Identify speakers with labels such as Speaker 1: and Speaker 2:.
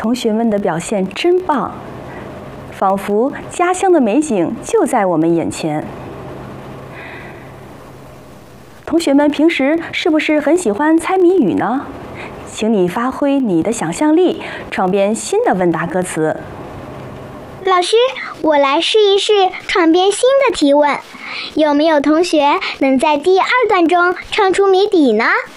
Speaker 1: 同学们的表现真棒，仿佛家乡的美景就在我们眼前。同学们平时是不是很喜欢猜谜语呢？请你发挥你的想象力，创编新的问答歌词。
Speaker 2: 老师，我来试一试创编新的提问，有没有同学能在第2段中唱出谜底呢？